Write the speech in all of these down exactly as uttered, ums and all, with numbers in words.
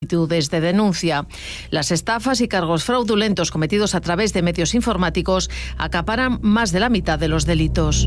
solicitudes de denuncia. Las estafas y cargos fraudulentos cometidos a través de medios informáticos acaparan más de la mitad de los delitos.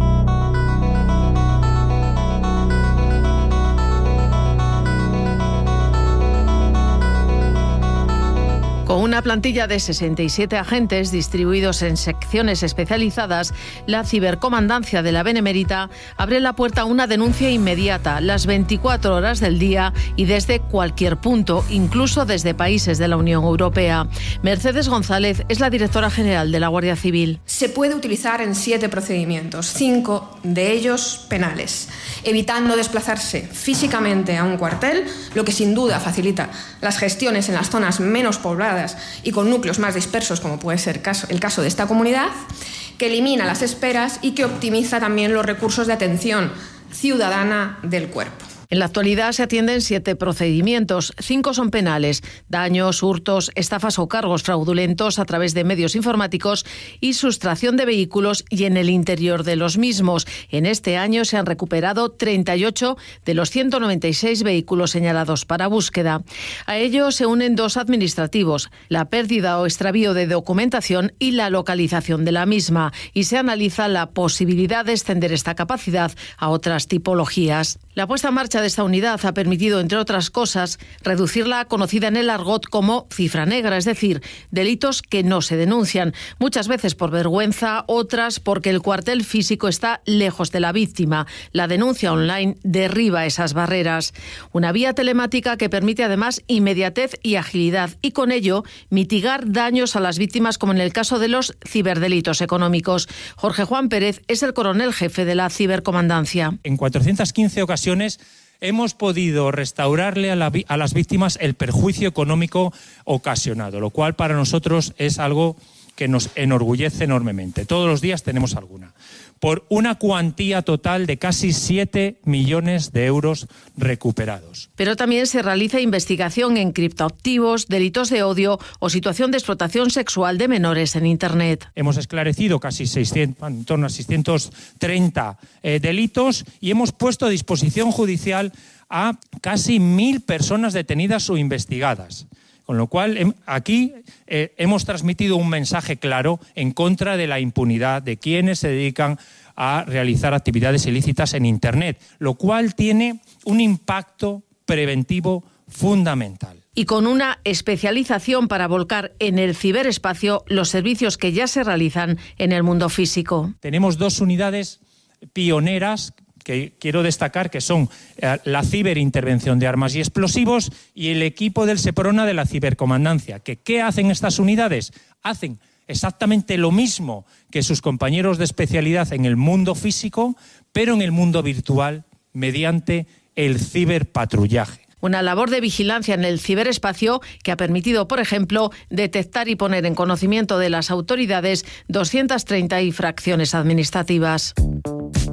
Con una plantilla de sesenta y siete agentes distribuidos en secciones especializadas, la cibercomandancia de la Benemérita abre la puerta a una denuncia inmediata, las veinticuatro horas del día y desde cualquier punto, incluso desde países de la Unión Europea. Mercedes González es la directora general de la Guardia Civil. Se puede utilizar en siete procedimientos, cinco de ellos penales, evitando desplazarse físicamente a un cuartel, lo que sin duda facilita las gestiones en las zonas menos pobladas y con núcleos más dispersos, como puede ser el caso de esta comunidad, que elimina las esperas y que optimiza también los recursos de atención ciudadana del cuerpo. En la actualidad se atienden siete procedimientos, cinco son penales: daños, hurtos, estafas o cargos fraudulentos a través de medios informáticos y sustracción de vehículos y en el interior de los mismos. En este año se han recuperado treinta y ocho de los ciento noventa y seis vehículos señalados para búsqueda. A ello se unen dos administrativos: la pérdida o extravío de documentación y la localización de la misma, y se analiza la posibilidad de extender esta capacidad a otras tipologías. La puesta en marcha de esta unidad ha permitido, entre otras cosas, reducir la conocida en el argot como cifra negra, es decir, delitos que no se denuncian, muchas veces por vergüenza, otras porque el cuartel físico está lejos de la víctima. La denuncia online derriba esas barreras. Una vía telemática que permite además inmediatez y agilidad y con ello mitigar daños a las víctimas, como en el caso de los ciberdelitos económicos. Jorge Juan Pérez es el coronel jefe de la cibercomandancia. En cuatrocientas quince ocasiones hemos podido restaurarle a, la, a las víctimas el perjuicio económico ocasionado, lo cual para nosotros es algo que nos enorgullece enormemente. Todos los días tenemos alguna. Por una cuantía total de casi siete millones de euros recuperados. Pero también se realiza investigación en criptoactivos, delitos de odio o situación de explotación sexual de menores en Internet. Hemos esclarecido casi seiscientos, en torno a seiscientos treinta eh, delitos y hemos puesto a disposición judicial a casi mil personas detenidas o investigadas. Con lo cual, aquí eh, hemos transmitido un mensaje claro en contra de la impunidad de quienes se dedican a realizar actividades ilícitas en Internet, lo cual tiene un impacto preventivo fundamental. Y con una especialización para volcar en el ciberespacio los servicios que ya se realizan en el mundo físico. Tenemos dos unidades pioneras que quiero destacar, que son la ciberintervención de armas y explosivos y el equipo del SEPRONA de la cibercomandancia. ¿Que ¿Qué hacen estas unidades? Hacen exactamente lo mismo que sus compañeros de especialidad en el mundo físico, pero en el mundo virtual mediante el ciberpatrullaje. Una labor de vigilancia en el ciberespacio que ha permitido, por ejemplo, detectar y poner en conocimiento de las autoridades doscientas treinta infracciones administrativas.